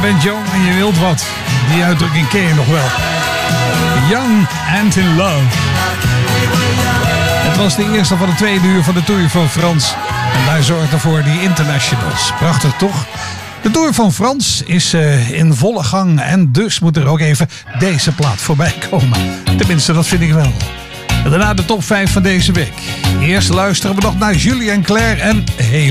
bent jong en je wilt wat. Die uitdrukking ken je nog wel. Young and in love. Het was de eerste van de tweede uur van de Tour van Frans. En wij zorgden voor die internationals. Prachtig toch? De Tour van Frans is in volle gang. En dus moet er ook even deze plaat voorbij komen. Tenminste, dat vind ik wel. En daarna de top 5 van deze week. Eerst luisteren we nog naar Julien Clerc en Hey